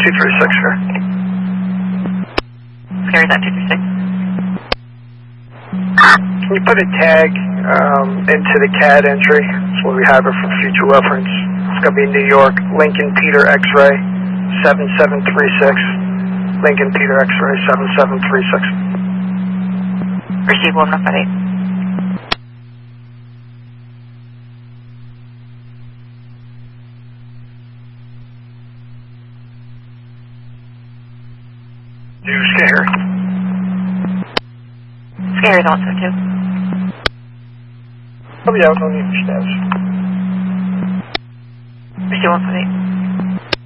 236, sir. Scary, that 236. Can you put a tag into the CAD entry so we have it for future reference? It's going to be New York, Lincoln Peter X-ray 7736. Lincoln Peter X-ray 7736. Receive 1158. You Scary? Scary, also too. Oh yeah, no need for steps. Receive 158.